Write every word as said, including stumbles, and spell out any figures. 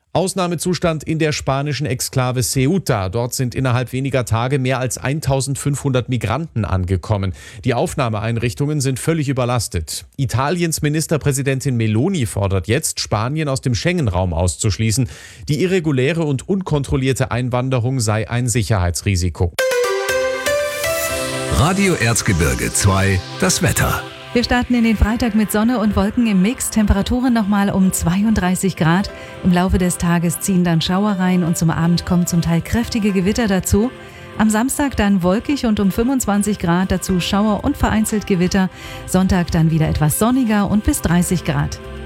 Ausnahmezustand in der spanischen Exklave Ceuta. Dort sind innerhalb weniger Tage mehr als eintausendfünfhundert Migranten angekommen. Die Aufnahmeeinrichtungen sind völlig überlastet. Italiens Ministerpräsidentin Meloni fordert jetzt, Spanien aus dem Schengen-Raum auszuschließen. Die irreguläre und unkontrollierte Einwanderung sei ein Sicherheitsrisiko. Radio Erzgebirge zwei, das Wetter. Wir starten in den Freitag mit Sonne und Wolken im Mix. Temperaturen nochmal um zweiunddreißig Grad. Im Laufe des Tages ziehen dann Schauer rein und zum Abend kommen zum Teil kräftige Gewitter dazu. Am Samstag dann wolkig und um fünfundzwanzig Grad, dazu Schauer und vereinzelt Gewitter. Sonntag dann wieder etwas sonniger und bis dreißig Grad.